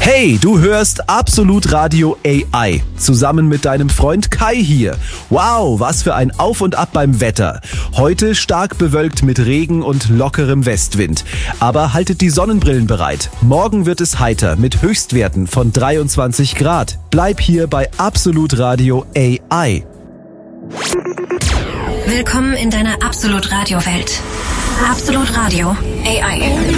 Hey, du hörst Absolut Radio AI. Zusammen mit deinem Freund Kai hier. Wow, was für ein Auf und Ab beim Wetter. Heute stark bewölkt mit Regen und lockerem Westwind. Aber haltet die Sonnenbrillen bereit. Morgen wird es heiter mit Höchstwerten von 23 Grad. Bleib hier bei Absolut Radio AI. Willkommen in deiner Absolut Radio Welt. Absolut Radio AI.